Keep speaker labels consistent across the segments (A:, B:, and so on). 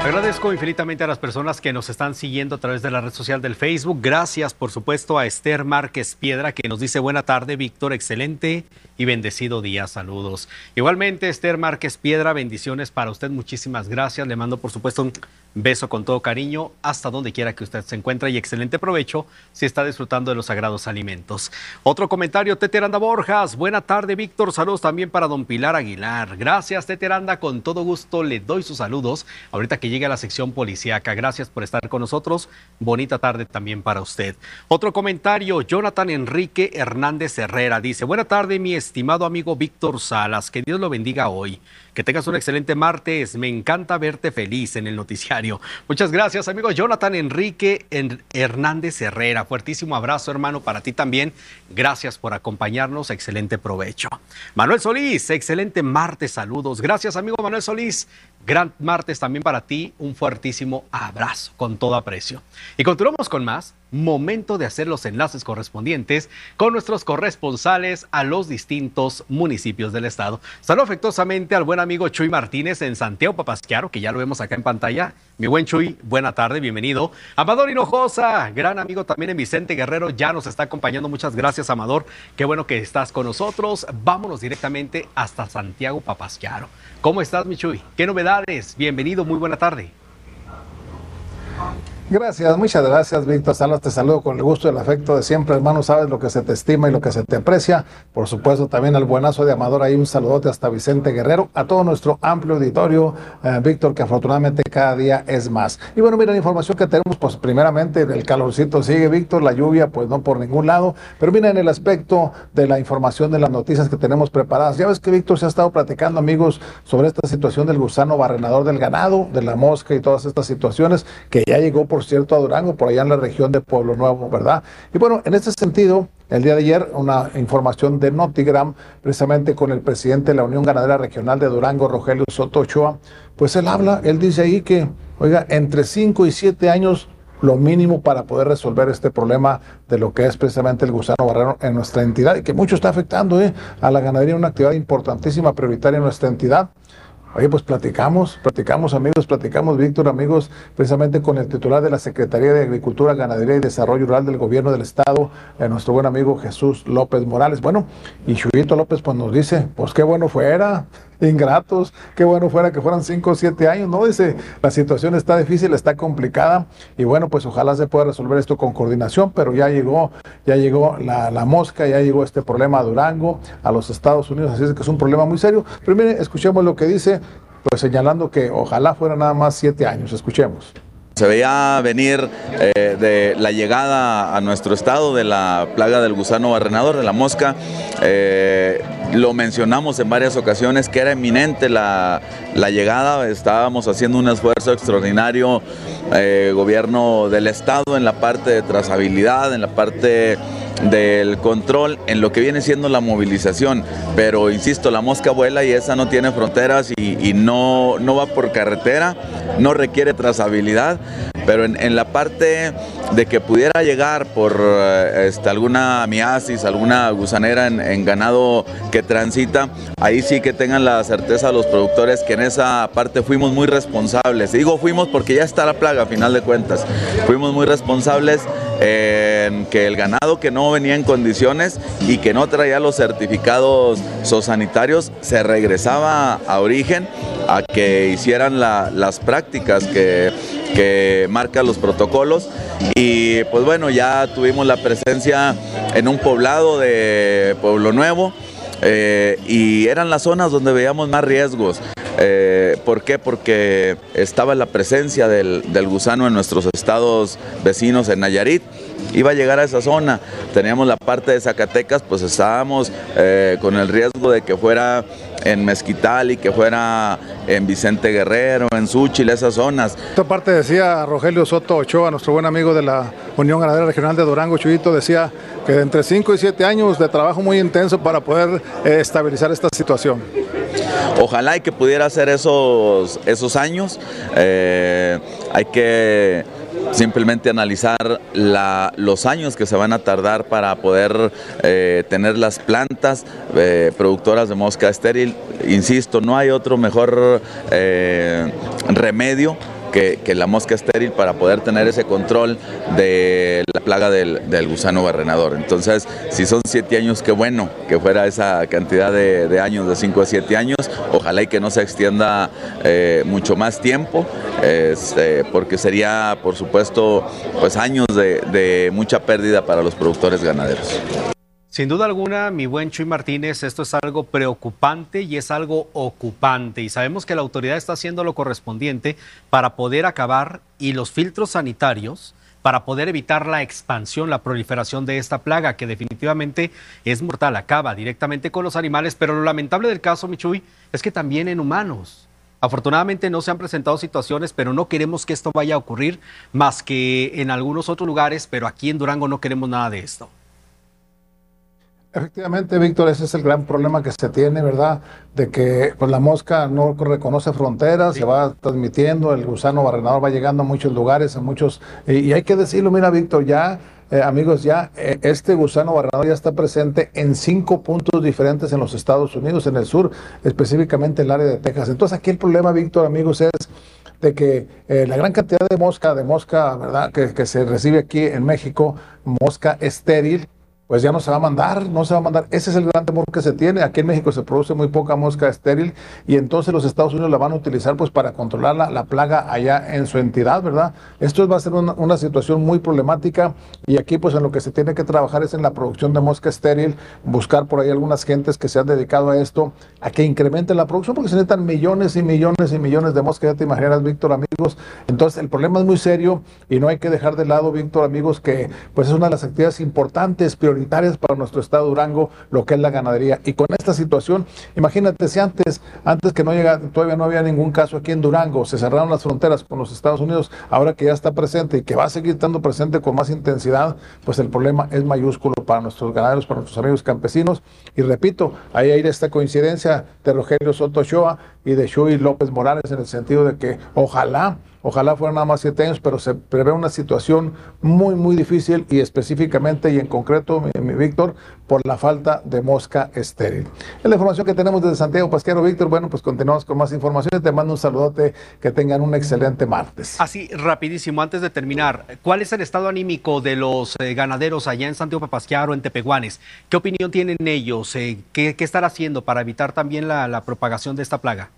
A: Agradezco infinitamente a las personas que nos están siguiendo a través de la red social del Facebook. Gracias, por supuesto, a Esther Márquez Piedra, que nos dice: buena tarde, Víctor, excelente y bendecido día, saludos. Igualmente, Esther Márquez Piedra, bendiciones para usted, muchísimas gracias. Le mando, por supuesto, un beso con todo cariño hasta donde quiera que usted se encuentre y excelente provecho si está disfrutando de los sagrados alimentos. Otro comentario, Teteranda Borjas: buena tarde, Víctor, saludos también para don Pilar Aguilar. Gracias, Teteranda, con todo gusto le doy sus saludos ahorita que llegue a la sección policíaca. Gracias por estar con nosotros, bonita tarde también para usted. Otro comentario, Jonathan Enrique Hernández Herrera dice: buena tarde, mi estimado amigo Víctor Salas, que Dios lo bendiga hoy, que tengas un excelente martes, me encanta verte feliz en el noticiario. Muchas gracias, amigo Jonathan Enrique Hernández Herrera, fuertísimo abrazo, hermano, para ti también, gracias por acompañarnos, excelente provecho. Manuel Solís, excelente martes, saludos, gracias, amigo Manuel Solís, gran martes también para ti, un fuertísimo abrazo, con todo aprecio. Y continuamos con más. Momento de hacer los enlaces correspondientes con nuestros corresponsales a los distintos municipios del estado. Saludo afectuosamente al buen amigo Chuy Martínez en Santiago Papasquiaro, que ya lo vemos acá en pantalla. Mi buen Chuy, buena tarde, bienvenido. Amador Hinojosa, gran amigo también en Vicente Guerrero, ya nos está acompañando. Muchas gracias, Amador. Qué bueno que estás con nosotros. Vámonos directamente hasta Santiago Papasquiaro. ¿Cómo estás, mi Chuy? ¿Qué novedades? Bienvenido, muy buena tarde.
B: Gracias, muchas gracias, Víctor Salas, te saludo con el gusto y el afecto de siempre, hermano, sabes lo que se te estima y lo que se te aprecia. Por supuesto, también al buenazo de Amador, ahí un saludote hasta Vicente Guerrero, a todo nuestro amplio auditorio, Víctor, que afortunadamente cada día es más. Y bueno, mira, la información que tenemos, pues primeramente el calorcito sigue, Víctor, la lluvia pues no por ningún lado, pero mira, en el aspecto de la información de las noticias que tenemos preparadas, ya ves que Víctor se ha estado platicando, amigos, sobre esta situación del gusano barrenador del ganado, de la mosca y todas estas situaciones, que ya llegó, por cierto, a Durango, por allá en la región de Pueblo Nuevo, ¿verdad? Y bueno, en este sentido, el día de ayer, una información de Notigram, precisamente con el presidente de la Unión Ganadera Regional de Durango, Rogelio Soto Ochoa, pues él dice ahí que, oiga, entre 5 y 7 años, lo mínimo para poder resolver este problema de lo que es precisamente el gusano barrero en nuestra entidad, y que mucho está afectando a la ganadería, una actividad importantísima, prioritaria en nuestra entidad. Oye, pues platicamos amigos, Víctor, amigos, precisamente con el titular de la Secretaría de Agricultura, Ganadería y Desarrollo Rural del Gobierno del Estado, nuestro buen amigo Jesús López Morales. Bueno, y Chuyito López pues nos dice, pues qué bueno fuera, ingratos, qué bueno fuera que fueran 5 o 7 años, ¿no? Dice, la situación está difícil, está complicada, y bueno, pues ojalá se pueda resolver esto con coordinación, pero ya llegó la mosca, ya llegó este problema a Durango, a los Estados Unidos, así es que es un problema muy serio. Pero miren, escuchemos lo que dice, pues señalando que ojalá fuera nada más 7 años, escuchemos.
C: Se veía venir de la llegada a nuestro estado de la plaga del gusano barrenador, de la mosca. Lo mencionamos en varias ocasiones que era inminente la llegada. Estábamos haciendo un esfuerzo extraordinario, gobierno del estado, en la parte de trazabilidad, en la parte del control, en lo que viene siendo la movilización, pero insisto, la mosca vuela y esa no tiene fronteras y no va por carretera, no requiere trazabilidad, pero en la parte de que pudiera llegar por alguna miasis, alguna gusanera en ganado que transita, ahí sí que tengan la certeza los productores que en esa parte fuimos muy responsables. Y digo fuimos porque ya está la plaga a final de cuentas, fuimos muy responsables en que el ganado que no venía en condiciones y que no traía los certificados zoosanitarios se regresaba a origen a que hicieran las prácticas que marcan los protocolos. Y pues bueno, ya tuvimos la presencia en un poblado de Pueblo Nuevo, y eran las zonas donde veíamos más riesgos. ¿Por qué? Porque estaba la presencia del gusano en nuestros estados vecinos, en Nayarit. Iba a llegar a esa zona. Teníamos la parte de Zacatecas, pues estábamos con el riesgo de que fuera en Mezquital y que fuera en Vicente Guerrero, en Xúchitl, esas zonas.
B: Esta parte decía Rogelio Soto Ochoa, nuestro buen amigo de la Unión Ganadera Regional de Durango, Chuyito, decía que de entre 5 y 7 años de trabajo muy intenso para poder estabilizar esta situación.
C: Ojalá y que pudiera hacer esos años. Hay que simplemente analizar los años que se van a tardar para poder tener las plantas productoras de mosca estéril. Insisto, no hay otro mejor remedio que la mosca estéril para poder tener ese control de la plaga del gusano barrenador. Entonces, si son 7 años, qué bueno que fuera esa cantidad de años, de 5 a 7 años, ojalá y que no se extienda mucho más tiempo, porque sería, por supuesto, pues años de mucha pérdida para los productores ganaderos.
A: Sin duda alguna, mi buen Chuy Martínez, esto es algo preocupante y es algo ocupante. Y sabemos que la autoridad está haciendo lo correspondiente para poder acabar y los filtros sanitarios para poder evitar la expansión, la proliferación de esta plaga que definitivamente es mortal, acaba directamente con los animales. Pero lo lamentable del caso, mi Chuy, es que también en humanos. Afortunadamente no se han presentado situaciones, pero no queremos que esto vaya a ocurrir más que en algunos otros lugares, pero aquí en Durango no queremos nada de esto.
B: Efectivamente, Víctor, ese es el gran problema que se tiene, ¿verdad? De que pues, la mosca no reconoce fronteras, sí. Se va transmitiendo, el gusano barrenador va llegando a muchos lugares, a muchos, y hay que decirlo, mira, Víctor, ya, amigos, ya este gusano barrenador ya está presente en 5 puntos diferentes en los Estados Unidos, en el sur, específicamente en el área de Texas. Entonces, aquí el problema, Víctor, amigos, es de que la gran cantidad de mosca, ¿verdad?, que se recibe aquí en México, mosca estéril, pues ya no se va a mandar. Ese es el gran temor que se tiene. Aquí en México se produce muy poca mosca estéril y entonces los Estados Unidos la van a utilizar pues para controlar la plaga allá en su entidad, ¿verdad? Esto va a ser una situación muy problemática y aquí pues en lo que se tiene que trabajar es en la producción de mosca estéril, buscar por ahí algunas gentes que se han dedicado a esto, a que incrementen la producción porque se necesitan millones y millones y millones de moscas, ya te imaginas, Víctor, amigos. Entonces el problema es muy serio y no hay que dejar de lado, Víctor, amigos, que pues es una de las actividades importantes, prioritarias para nuestro estado de Durango, lo que es la ganadería. Y con esta situación, imagínate si antes que todavía no había ningún caso aquí en Durango, se cerraron las fronteras con los Estados Unidos, ahora que ya está presente y que va a seguir estando presente con más intensidad, pues el problema es mayúsculo para nuestros ganaderos, para nuestros amigos campesinos. Y repito, ahí hay esta coincidencia de Rogelio Soto Ochoa y de Chuy López Morales en el sentido de que ojalá fueran nada más 7 años, pero se prevé una situación muy, muy difícil y específicamente y en concreto, mi Víctor, por la falta de mosca estéril. Es la información que tenemos desde Santiago Pasquero, Víctor. Bueno, pues continuamos con más información. Te mando un saludote, que tengan un excelente martes.
A: Así, rapidísimo, antes de terminar, ¿cuál es el estado anímico de los ganaderos allá en Santiago Papasquiaro, en Tepehuanes? ¿Qué opinión tienen ellos? ¿Qué estar haciendo para evitar también la propagación de esta plaga?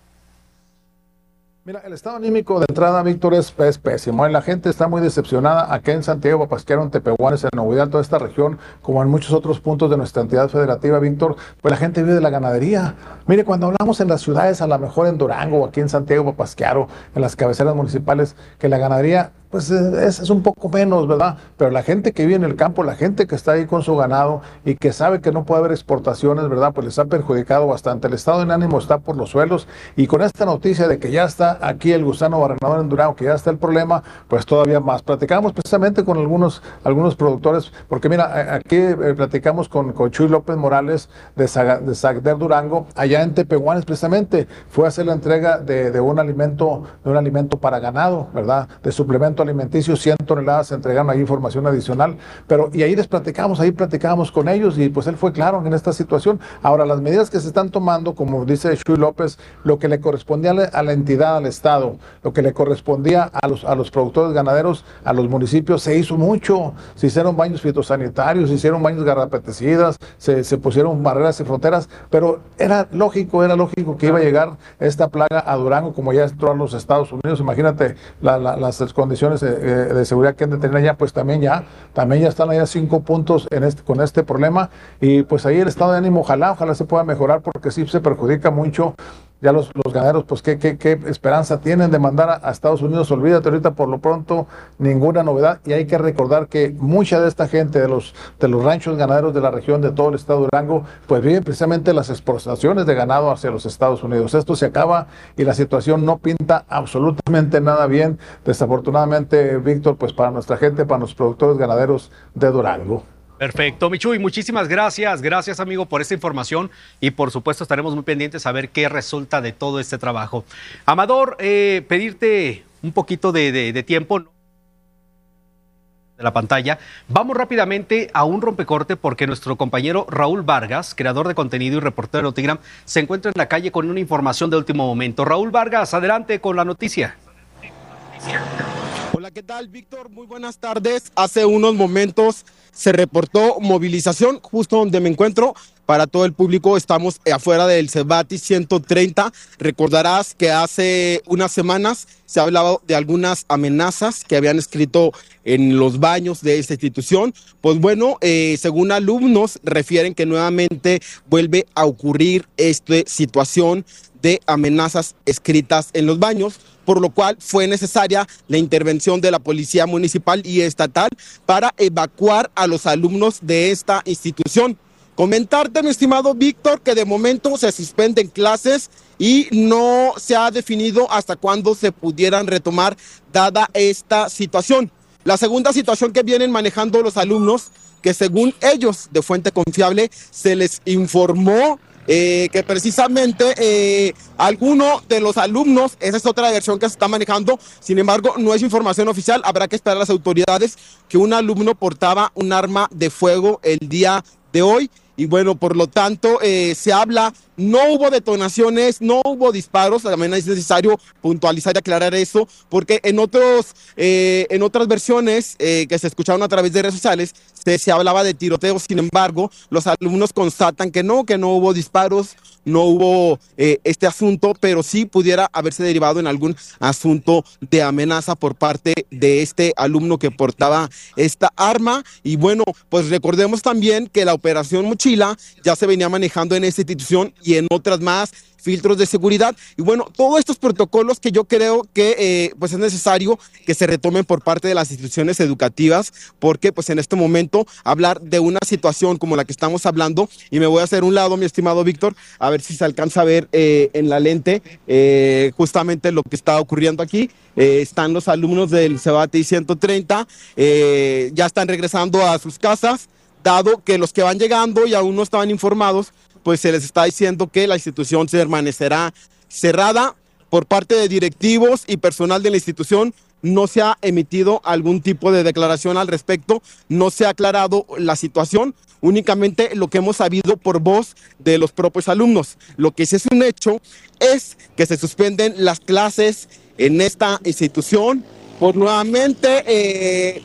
B: Mira, el estado anímico de entrada, Víctor, es pésimo. La gente está muy decepcionada aquí en Santiago Papasquiaro, en Tepehuanes, en Novidad, toda esta región, como en muchos otros puntos de nuestra entidad federativa, Víctor, pues la gente vive de la ganadería. Mire, cuando hablamos en las ciudades, a lo mejor en Durango o aquí en Santiago Papasquiaro, en las cabeceras municipales, que la ganadería pues es un poco menos, ¿verdad? Pero la gente que vive en el campo, la gente que está ahí con su ganado y que sabe que no puede haber exportaciones, ¿verdad? Pues les ha perjudicado bastante. El estado de ánimo está por los suelos y con esta noticia de que ya está aquí el gusano barrenador en Durango, que ya está el problema, pues todavía más. Platicamos precisamente con algunos productores, porque mira, aquí platicamos con Chuy López Morales de Sagder Durango, allá en Tepehuanes precisamente, fue a hacer la entrega de un alimento para ganado, ¿verdad? De suplemento alimenticio, 100 toneladas se entregaron ahí, información adicional, y ahí platicábamos con ellos y pues él fue claro en esta situación. Ahora, las medidas que se están tomando, como dice Chuy López, lo que le correspondía a la entidad, al Estado, lo que le correspondía a los productores ganaderos, a los municipios, se hizo mucho, se hicieron baños fitosanitarios, se hicieron baños garrapeticidas, se pusieron barreras y fronteras, pero era lógico que iba a llegar esta plaga a Durango, como ya entró a los Estados Unidos. Imagínate las condiciones de seguridad que han de tener allá, pues también ya están allá 5 puntos con este problema, y pues ahí el estado de ánimo ojalá se pueda mejorar, porque sí se perjudica mucho. Ya los ganaderos, pues ¿qué esperanza tienen de mandar a Estados Unidos? Olvídate, ahorita por lo pronto ninguna novedad, y hay que recordar que mucha de esta gente de los ranchos ganaderos de la región, de todo el estado de Durango, pues viven precisamente las exportaciones de ganado hacia los Estados Unidos. Esto se acaba y la situación no pinta absolutamente nada bien, desafortunadamente, Víctor, pues para nuestra gente, para los productores ganaderos de Durango.
A: Perfecto, Michuy, muchísimas gracias. Gracias, amigo, por esta información y por supuesto estaremos muy pendientes a ver qué resulta de todo este trabajo. Amador, pedirte un poquito de tiempo de la pantalla. Vamos rápidamente a un rompecorte porque nuestro compañero Raúl Vargas, creador de contenido y reportero de Tigram, se encuentra en la calle con una información de último momento. Raúl Vargas, adelante con la noticia.
D: Hola, ¿qué tal, Víctor? Muy buenas tardes. Hace unos momentos se reportó movilización justo donde me encuentro. Para todo el público, estamos afuera del Cebati 130. Recordarás que hace unas semanas se hablaba de algunas amenazas que habían escrito en los baños de esta institución. Pues bueno, según alumnos refieren que nuevamente vuelve a ocurrir esta situación de amenazas escritas en los baños, por lo cual fue necesaria la intervención de la Policía Municipal y Estatal para evacuar a los alumnos de esta institución. Comentarte, mi estimado Víctor, que de momento se suspenden clases y no se ha definido hasta cuándo se pudieran retomar dada esta situación. La segunda situación que vienen manejando los alumnos, que según ellos, de fuente confiable, se les informó que precisamente alguno de los alumnos, esa es otra versión que se está manejando, sin embargo no es información oficial, habrá que esperar a las autoridades, que un alumno portaba un arma de fuego el día de hoy. Y bueno, por lo tanto, se habla, no hubo detonaciones, no hubo disparos, también es necesario puntualizar y aclarar eso, porque en otras versiones que se escucharon a través de redes sociales, se hablaba de tiroteos. Sin embargo, los alumnos constatan que no hubo disparos, no hubo este asunto, pero sí pudiera haberse derivado en algún asunto de amenaza por parte de este alumno que portaba esta arma. Y bueno, pues recordemos también que la operación Mochila ya se venía manejando en esta institución y en otras más, filtros de seguridad. Y bueno, todos estos protocolos que yo creo que pues es necesario que se retomen por parte de las instituciones educativas, porque pues en este momento hablar de una situación como la que estamos hablando, y me voy a hacer un lado, mi estimado Víctor, a ver si se alcanza a ver en la lente justamente lo que está ocurriendo aquí. Están los alumnos del Cebati 130, ya están regresando a sus casas, dado que los que van llegando y aún no estaban informados, pues se les está diciendo que la institución permanecerá cerrada. Por parte de directivos y personal de la institución no se ha emitido algún tipo de declaración al respecto, no se ha aclarado la situación, únicamente lo que hemos sabido por voz de los propios alumnos. Lo que sí es un hecho es que se suspenden las clases en esta institución por nuevamente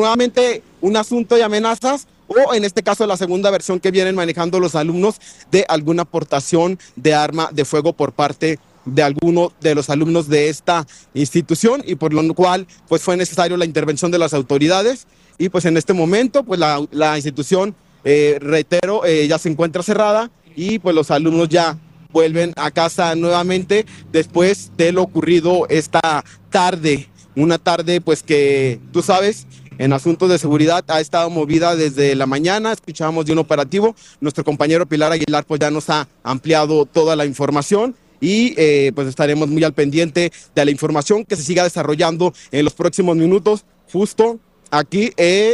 D: un asunto de amenazas, o en este caso la segunda versión que vienen manejando los alumnos de alguna aportación de arma de fuego por parte de alguno de los alumnos de esta institución, y por lo cual pues fue necesario la intervención de las autoridades. Y pues en este momento pues la institución, reitero, ya se encuentra cerrada, y pues los alumnos ya vuelven a casa nuevamente después de lo ocurrido esta tarde, una tarde pues que tú sabes, en asuntos de seguridad ha estado movida desde la mañana. Escuchábamos de un operativo, nuestro compañero Pilar Aguilar pues ya nos ha ampliado toda la información, y pues estaremos muy al pendiente de la información que se siga desarrollando en los próximos minutos, justo aquí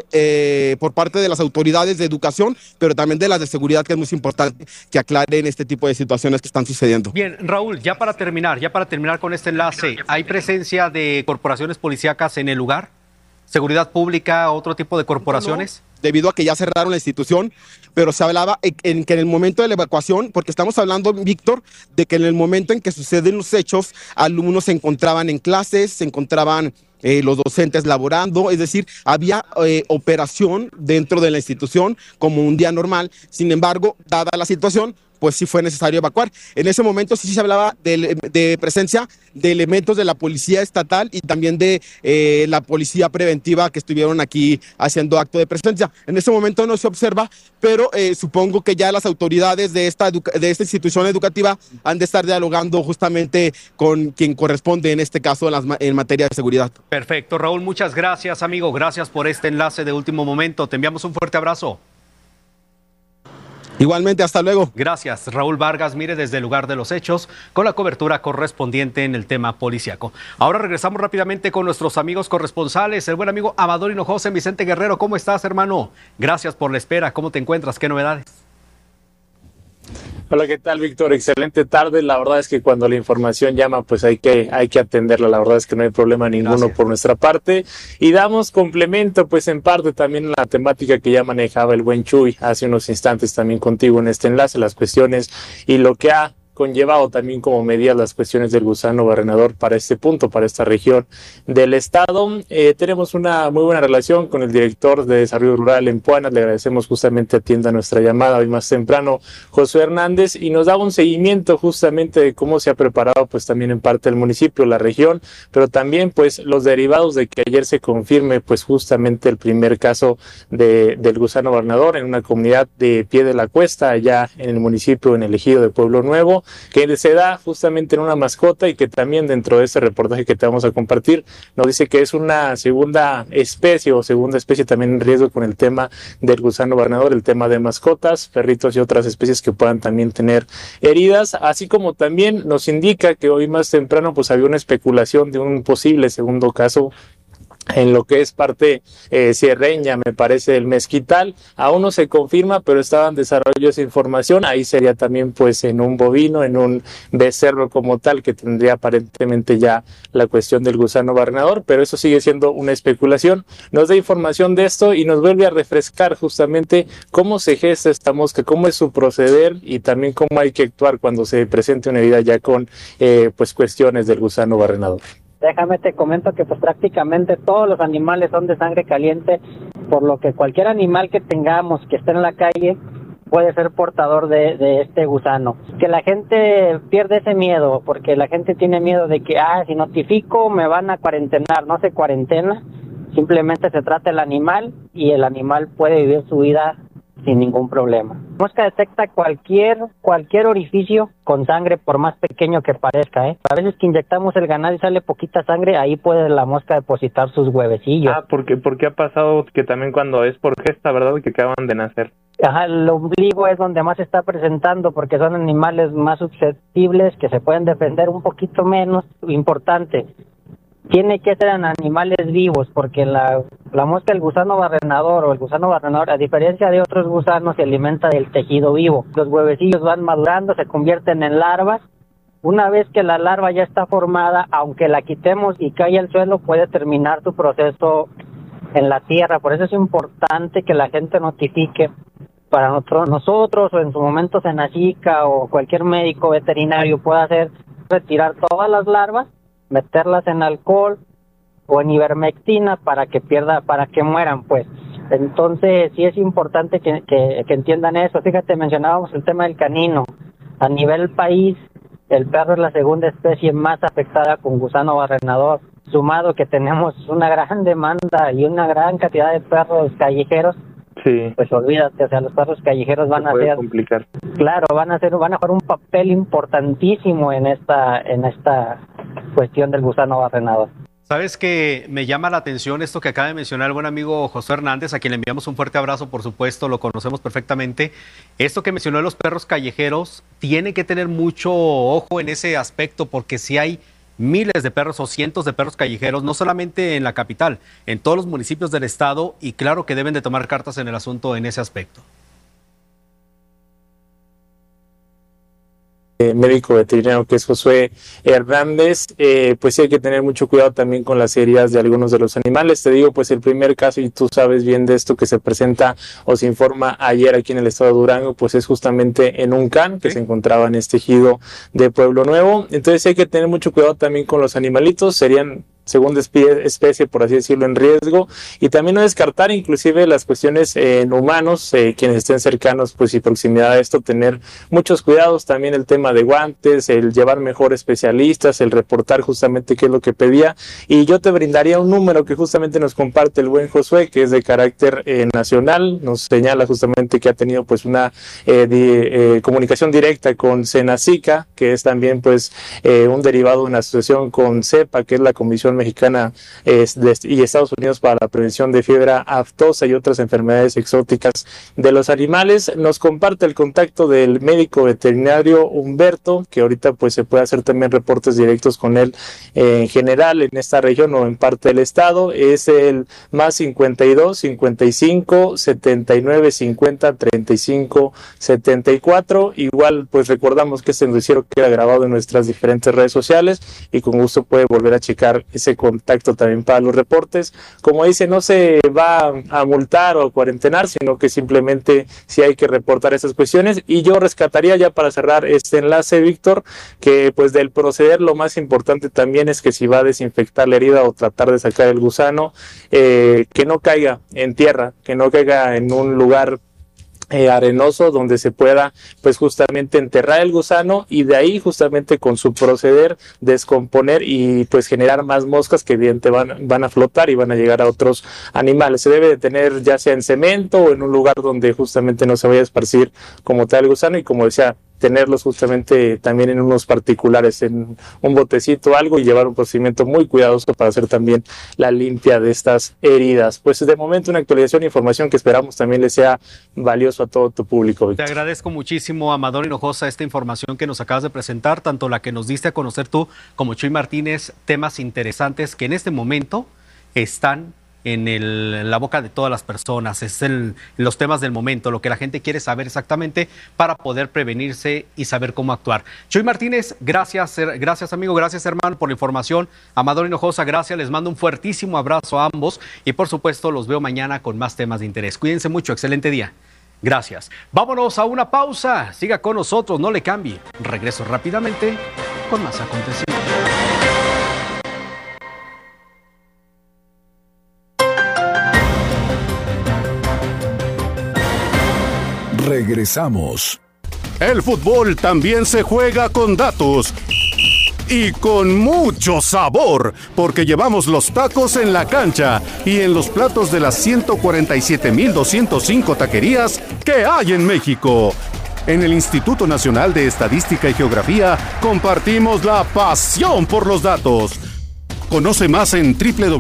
D: por parte de las autoridades de educación, pero también de las de seguridad, que es muy importante que aclaren este tipo de situaciones que están sucediendo.
A: Bien, Raúl, ya para terminar con este enlace, ¿hay presencia de corporaciones policíacas en el lugar? ¿Seguridad pública, otro tipo de corporaciones?
D: No, debido a que ya cerraron la institución, pero se hablaba en que en el momento de la evacuación, porque estamos hablando, Víctor, de que en el momento en que suceden los hechos, alumnos se encontraban en clases, se encontraban los docentes laborando, es decir, había operación dentro de la institución como un día normal. Sin embargo, dada la situación, pues sí fue necesario evacuar. En ese momento sí se hablaba de presencia de elementos de la policía estatal y también de la policía preventiva que estuvieron aquí haciendo acto de presencia. En ese momento no se observa, pero supongo que ya las autoridades de esta institución educativa han de estar dialogando justamente con quien corresponde en este caso en materia de seguridad.
A: Perfecto, Raúl, muchas gracias, amigo. Gracias por este enlace de último momento. Te enviamos un fuerte abrazo.
D: Igualmente, hasta luego.
A: Gracias, Raúl Vargas, mire, desde el lugar de los hechos, con la cobertura correspondiente en el tema policiaco. Ahora regresamos rápidamente con nuestros amigos corresponsales, el buen amigo Amador Hinojosa en Vicente Guerrero. ¿Cómo estás, hermano? Gracias por la espera. ¿Cómo te encuentras? ¿Qué novedades?
E: Hola, ¿qué tal, Víctor? Excelente tarde. La verdad es que cuando la información llama, pues hay que atenderla. La verdad es que no hay problema ninguno. Gracias. Por nuestra parte. Y damos complemento, pues en parte también la temática que ya manejaba el buen Chuy hace unos instantes también contigo en este enlace, las cuestiones y lo que ha conllevado también como medidas las cuestiones del gusano barrenador para este punto, para esta región del estado. Tenemos una muy buena relación con el director de Desarrollo Rural en Puanas, le agradecemos justamente atienda nuestra llamada hoy más temprano, Josué Hernández, y nos da un seguimiento justamente de cómo se ha preparado pues también en parte el municipio, la región, pero también pues los derivados de que ayer se confirme pues justamente el primer caso del gusano barrenador en una comunidad de Pie de la Cuesta, allá en el municipio, en el ejido de Pueblo Nuevo, que se da justamente en una mascota y que también dentro de este reportaje que te vamos a compartir nos dice que es una segunda especie también en riesgo con el tema del gusano barrenador, el tema de mascotas, perritos y otras especies que puedan también tener heridas, así como también nos indica que hoy más temprano pues había una especulación de un posible segundo caso en lo que es parte sierreña, me parece, del mezquital. Aún no se confirma, pero estaba en desarrollo esa información. Ahí sería también pues en un bovino, en un becerro como tal, que tendría aparentemente ya la cuestión del gusano barrenador, pero eso sigue siendo una especulación. Nos da información de esto y nos vuelve a refrescar justamente cómo se gesta esta mosca, cómo es su proceder y también cómo hay que actuar cuando se presente una herida ya con pues cuestiones del gusano barrenador.
F: Déjame te comento que pues prácticamente todos los animales son de sangre caliente, por lo que cualquier animal que tengamos que esté en la calle puede ser portador de este gusano. Que la gente pierde ese miedo, porque la gente tiene miedo de que, si notifico me van a cuarentenar. No se cuarentena, simplemente se trata el animal y el animal puede vivir su vida sin ningún problema. La mosca detecta cualquier orificio con sangre, por más pequeño que parezca, A veces que inyectamos el ganado y sale poquita sangre, ahí puede la mosca depositar sus huevecillos.
G: Porque ha pasado que también cuando es por gesta, ¿verdad? Que acaban de nacer.
F: El ombligo es donde más se está presentando, porque son animales más susceptibles, que se pueden defender un poquito menos. Importante, tiene que ser en animales vivos, porque la mosca, el gusano barrenador a diferencia de otros gusanos, se alimenta del tejido vivo. Los huevecillos van madurando, se convierten en larvas. Una vez que la larva ya está formada, aunque la quitemos y caiga al suelo, puede terminar su proceso en la tierra. Por eso es importante que la gente notifique para nosotros o en su momento Senacica o cualquier médico veterinario pueda retirar todas las larvas, meterlas en alcohol o en ivermectina para que mueran, pues. Entonces sí es importante que entiendan eso. Fíjate, mencionábamos el tema del canino. A nivel país, el perro es la segunda especie más afectada con gusano barrenador. Sumado que tenemos una gran demanda y una gran cantidad de perros callejeros,
G: sí,
F: pues olvídate, los perros callejeros van a
G: complicar.
F: Claro, van a jugar un papel importantísimo en esta cuestión del gusano barrenador.
A: Sabes que me llama la atención esto que acaba de mencionar el buen amigo José Hernández, a quien le enviamos un fuerte abrazo, por supuesto, lo conocemos perfectamente. Esto que mencionó de los perros callejeros, tiene que tener mucho ojo en ese aspecto, porque si hay miles de perros o cientos de perros callejeros, no solamente en la capital, en todos los municipios del estado, y claro que deben de tomar cartas en el asunto en ese aspecto.
E: Médico veterinario que es Josué Hernández, pues sí hay que tener mucho cuidado también con las heridas de algunos de los animales. Te digo, pues el primer caso, y tú sabes bien de esto, que se presenta o se informa ayer aquí en el estado de Durango, pues es justamente en un can que se encontraba en este ejido de Pueblo Nuevo. Entonces hay que tener mucho cuidado también con los animalitos, serían segunda especie, por así decirlo, en riesgo, y también no descartar inclusive las cuestiones en humanos, quienes estén cercanos pues y proximidad a esto, tener muchos cuidados, también el tema de guantes, el llevar mejor especialistas, el reportar justamente qué es lo que pedía, y yo te brindaría un número que justamente nos comparte el buen Josué, que es de carácter nacional, nos señala justamente que ha tenido pues una comunicación directa con Senacica, que es también pues un derivado de una asociación con CEPA, que es la Comisión Mexicana y Estados Unidos para la Prevención de Fiebre Aftosa y otras enfermedades exóticas de los animales. Nos comparte el contacto del médico veterinario Humberto, que ahorita pues se puede hacer también reportes directos con él en general en esta región o en parte del estado. Es el más 52 55 79 50 35 74. Igual pues recordamos que este noticiero queda grabado en nuestras diferentes redes sociales y con gusto puede volver a checar ese ese contacto también para los reportes. Como dice, no se va a multar o cuarentenar, sino que simplemente sí hay que reportar esas cuestiones. Y yo rescataría, ya para cerrar este enlace, Víctor, que pues del proceder lo más importante también es que si va a desinfectar la herida o tratar de sacar el gusano, que no caiga en tierra, que no caiga en un lugar arenoso donde se pueda pues justamente enterrar el gusano y de ahí justamente con su proceder descomponer y pues generar más moscas que evidentemente van a flotar y van a llegar a otros animales. Se debe de tener ya sea en cemento o en un lugar donde justamente no se vaya a esparcir como tal el gusano y como decía, tenerlos justamente también en unos particulares, en un botecito o algo y llevar un procedimiento muy cuidadoso para hacer también la limpia de estas heridas. Pues de momento una actualización e información que esperamos también les sea valioso a todo tu público, Víctor.
A: Te agradezco muchísimo, Amador Hinojosa, esta información que nos acabas de presentar, tanto la que nos diste a conocer tú como Chuy Martínez, temas interesantes que en este momento están en la boca de todas las personas, los temas del momento, lo que la gente quiere saber exactamente para poder prevenirse y saber cómo actuar. Chuy Martínez, gracias amigo, gracias hermano por la información. Amador Hinojosa, gracias, les mando un fuertísimo abrazo a ambos y por supuesto los veo mañana con más temas de interés. Cuídense mucho, excelente día. Gracias. Vámonos a una pausa, siga con nosotros, no le cambie. Regreso rápidamente con más acontecimientos.
H: Regresamos. El fútbol también se juega con datos y con mucho sabor, porque llevamos los tacos en la cancha y en los platos de las 147,205 taquerías que hay en México. En el Instituto Nacional de Estadística y Geografía compartimos la pasión por los datos. Conoce más en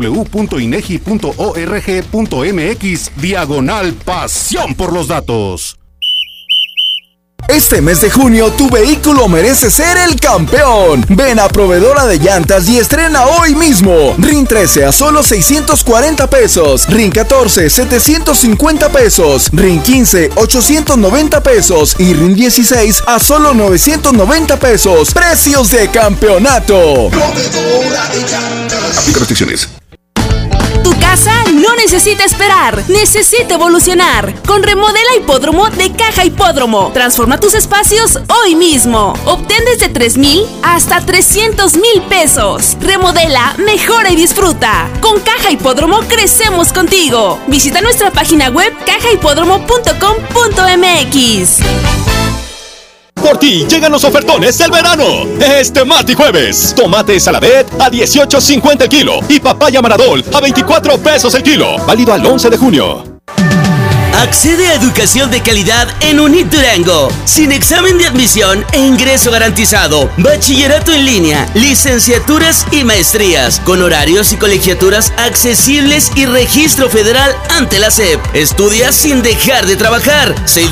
H: www.inegi.org.mx/pasión por los datos.
I: Este mes de junio tu vehículo merece ser el campeón. Ven a Proveedora de Llantas y estrena hoy mismo. RIN 13 a solo 640 pesos. RIN 14, 750 pesos. RIN 15, 890 pesos. Y RIN 16 a solo 990 pesos. Precios de campeonato.
H: Aplica restricciones.
J: Tu casa no necesita esperar, necesita evolucionar. Con Remodela Hipódromo de Caja Hipódromo. Transforma tus espacios hoy mismo. Obtén desde 3,000 hasta 300,000 pesos. Remodela, mejora y disfruta. Con Caja Hipódromo crecemos contigo. Visita nuestra página web cajahipódromo.com.mx.
K: Por ti llegan los ofertones del verano. Este martes y jueves, tomate Saladet a 18.50 el kilo y papaya Maradol a 24 pesos el kilo. Válido al 11 de junio.
L: Accede a educación de calidad en UNIT Durango, sin examen de admisión e ingreso garantizado. Bachillerato en línea, licenciaturas y maestrías, con horarios y colegiaturas accesibles y registro federal ante la SEP. Estudia sin dejar de trabajar.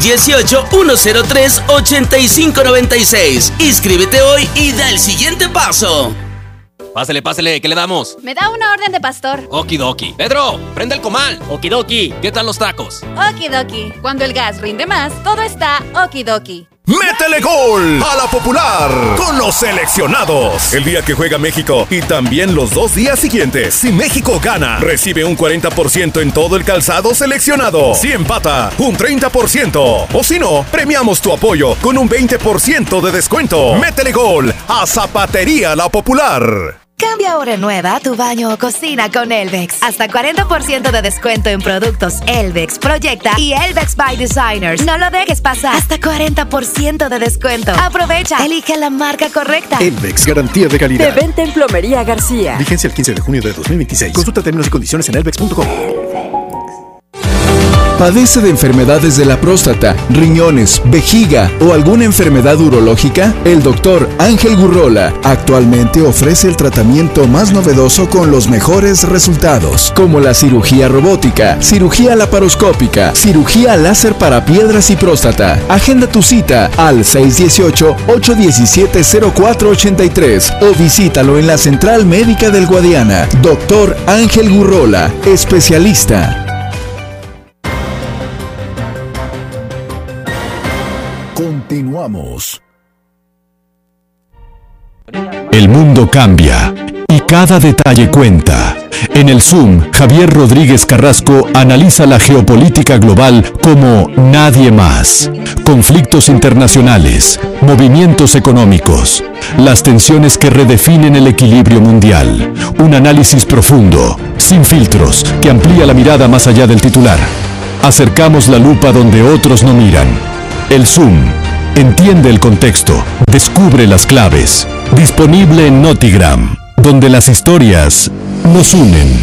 L: 618-103-8596. Inscríbete hoy y da el siguiente paso.
M: Pásele, ¿qué le damos?
N: Me da una orden de pastor.
M: Okidoki. Pedro, prende el comal. Okidoki. ¿Qué tal los tacos?
N: Okidoki. Cuando el gas rinde más, todo está okidoki.
K: ¡Métele gol a la Popular con los seleccionados! El día que juega México y también los 2 días siguientes. Si México gana, recibe un 40% en todo el calzado seleccionado. Si empata, un 30%. O si no, premiamos tu apoyo con un 20% de descuento. ¡Métele gol a Zapatería La Popular!
O: Cambia ahora nueva tu baño o cocina con Elvex. Hasta 40% de descuento en productos Elvex, Proyecta y Elvex by Designers. No lo dejes pasar. Hasta 40% de descuento. Aprovecha. Elige la marca correcta.
H: Elvex, garantía de calidad.
O: De venta en Plomería García.
H: Vigencia el 15 de junio de 2026. Consulta términos y condiciones en elvex.com.
I: ¿Padece de enfermedades de la próstata, riñones, vejiga o alguna enfermedad urológica? El doctor Ángel Gurrola actualmente ofrece el tratamiento más novedoso con los mejores resultados, como la cirugía robótica, cirugía laparoscópica, cirugía láser para piedras y próstata. Agenda tu cita al 618-817-0483 o visítalo en la Central Médica del Guadiana. Doctor Ángel Gurrola, especialista.
H: Continuamos. El mundo cambia
P: y cada detalle cuenta. En el Zoom, Javier Rodríguez Carrasco analiza la geopolítica global como nadie más. Conflictos internacionales, movimientos económicos, las tensiones que redefinen el equilibrio mundial. Un análisis profundo, sin filtros, que amplía la mirada más allá del titular. Acercamos la lupa donde otros no miran. El Zoom. Entiende el contexto, descubre las claves. Disponible en Notigram, donde las historias nos unen.